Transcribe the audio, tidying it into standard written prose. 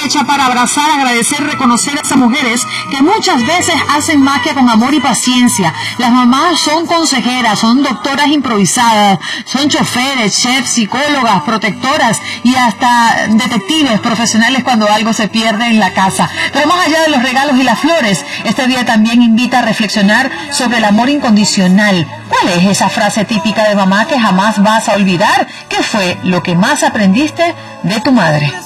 fecha para abrazar, agradecer, reconocer a esas mujeres que muchas veces hacen magia con amor y paciencia. Las mamás son consejeras, son doctoras improvisadas, son choferes, chefs, psicólogas, protectoras y hasta detectives profesionales cuando algo se pierde en la casa. Pero más allá de los regalos y las flores, este día también invita a reflexionar sobre el amor incondicional. ¿Cuál es esa frase típica de mamá que jamás vas a olvidar? ¿Qué fue lo que más aprendiste de tu madre?